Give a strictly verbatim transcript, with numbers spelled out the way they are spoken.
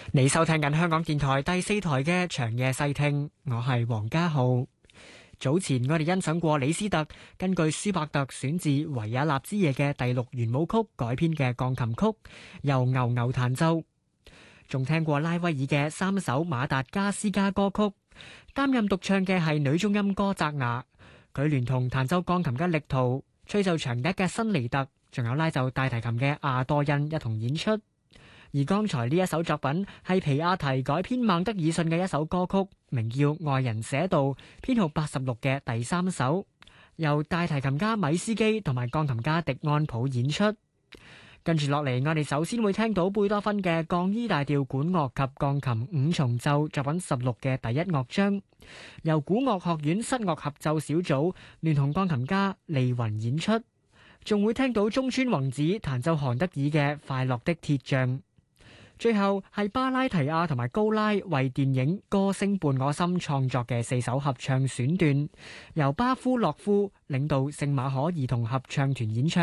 你收聽緊香港電台第四台嘅長夜細聽，我係黃家浩。早前我哋欣賞過李斯特根據舒伯特選自維也納之夜嘅第六圓舞曲改編嘅鋼琴曲，由牛牛彈奏。仲聽過拉威爾嘅三首馬達加斯加歌曲，擔任獨唱嘅係女中音歌澤雅，佢聯同彈奏鋼琴嘅力圖、吹奏長笛嘅辛尼特，仲有拉奏大提琴嘅亞多恩一同演出。而剛才呢一首作品係皮亞提改編孟德爾遜嘅一首歌曲，名叫《愛人寫道》，編號八十六嘅第三首，由大提琴家米斯基同埋鋼琴家迪安普演出。跟住落嚟，我哋首先會聽到貝多芬嘅降 E 大調管樂及鋼琴五重奏作品十六嘅第一樂章，由古樂學院室樂合奏小組聯同鋼琴家利雲演出。仲會聽到中村宏子彈奏韓德爾嘅《快樂的鐵匠》。最後係巴拉提亞同埋高拉為電影《歌聲伴我心》創作嘅四首合唱選段，由巴夫洛夫領導聖馬可兒童合唱團演唱。